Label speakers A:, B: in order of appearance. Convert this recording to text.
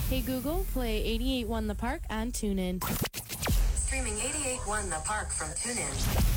A: Hey Google, play 88.1 The Park and tune in.
B: Streaming 88.1 The Park from TuneIn.